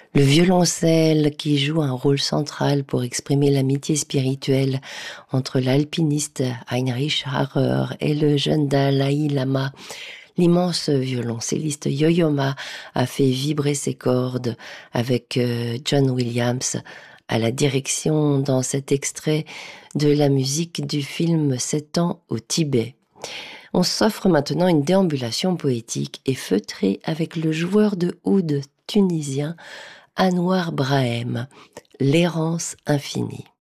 Le violoncelle qui joue un rôle central pour exprimer l'amitié spirituelle entre l'alpiniste Heinrich Harrer et le jeune Dalai Lama. L'immense violoncelliste Yo-Yo Ma a fait vibrer ses cordes avec John Williams à la direction dans cet extrait de la musique du film 7 ans au Tibet. On s'offre maintenant une déambulation poétique et feutrée avec le joueur de oud tunisien Anouar Brahem, l'errance infinie.